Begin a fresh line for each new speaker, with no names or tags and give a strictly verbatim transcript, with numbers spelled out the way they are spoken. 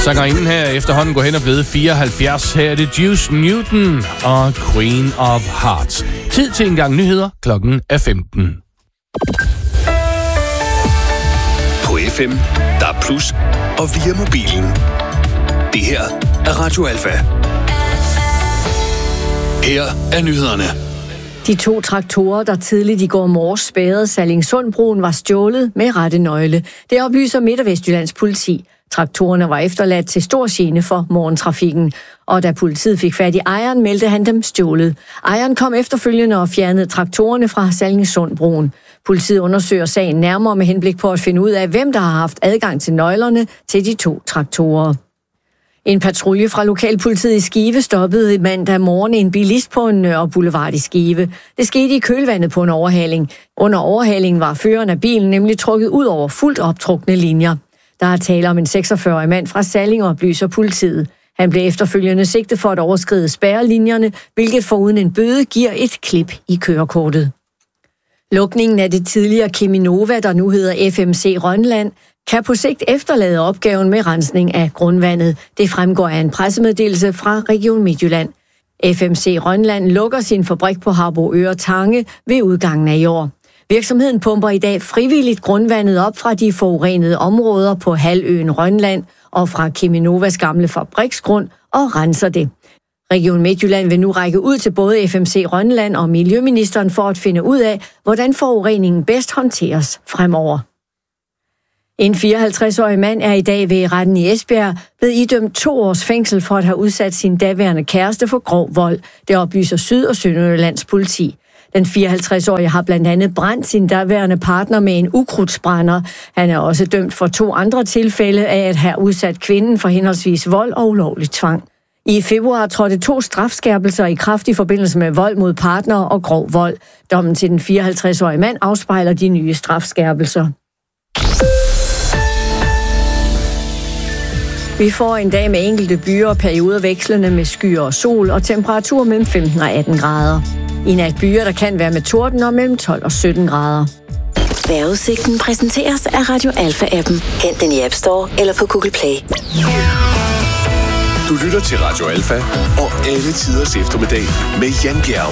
Sangerinden her efterhånden går hen og blevet fireoghalvfjerds. Her er det Juice Newton og Queen of Hearts. Tid til en gang nyheder. Klokken er femten.
På F M, der er plus, og via mobilen. Det her er Radio Alfa. Her er nyhederne.
De to traktorer, der tidligt i går morges spærrede Sallingsundbroen, var stjålet med rette nøgle. Det oplyser Midt- og Vestjyllands politi. Traktorerne var efterladt til stor gene for morgentrafikken, og da politiet fik fat i ejeren, meldte han dem stjålet. Ejeren kom efterfølgende og fjernede traktorerne fra Sallingsundbroen. Politiet undersøger sagen nærmere med henblik på at finde ud af, hvem der har haft adgang til nøglerne til de to traktorer. En patrulje fra lokalpolitiet i Skive stoppede mandag morgen en bilist på en Nørre Boulevard i Skive. Det skete i kølvandet på en overhaling. Under overhalingen var føreren af bilen nemlig trukket ud over fuldt optrukne linjer. Der er tale om en seksogfyrre-årig mand fra Salling, oplyser politiet. Han blev efterfølgende sigtet for at overskride spærrelinjerne, hvilket foruden en bøde giver et klip i kørekortet. Lukningen af det tidligere Cheminova, der nu hedder F M C Rønland, kan på sigt efterlade opgaven med rensning af grundvandet. Det fremgår af en pressemeddelelse fra Region Midtjylland. F M C Rønland lukker sin fabrik på Harboøre Tange ved udgangen af i år. Virksomheden pumper i dag frivilligt grundvandet op fra de forurenede områder på halvøen Rønland og fra Cheminovas gamle fabriksgrund og renser det. Region Midtjylland vil nu række ud til både F M C Rønland og Miljøministeren for at finde ud af, hvordan forureningen bedst håndteres fremover. En fireoghalvtreds-årig mand er i dag ved retten i Esbjerg blevet idømt to års fængsel for at have udsat sin daværende kæreste for grov vold. Det oplyser Syd- og Sønderjyllands politi. Den fireoghalvtreds-årige har blandt andet brændt sin daværende partner med en ukrudtsbrænder. Han er også dømt for to andre tilfælde af at have udsat kvinden for henholdsvis vold og ulovlig tvang. I februar trådte to strafskærpelser i kraft i forbindelse med vold mod partner og grov vold. Dommen til den fireoghalvtreds-årige mand afspejler de nye strafskærpelser. Vi får en dag med enkelte byer og perioder vekslende med skyer og sol og temperatur mellem femten og atten grader. I nat byer, der kan være med torden og mellem tolv og sytten grader.
Vejrudsigten præsenteres af Radio Alfa-appen. Hent den i App Store eller på Google Play.
Du lytter til Radio Alfa og alle tiders eftermiddag med Jan Bjerg.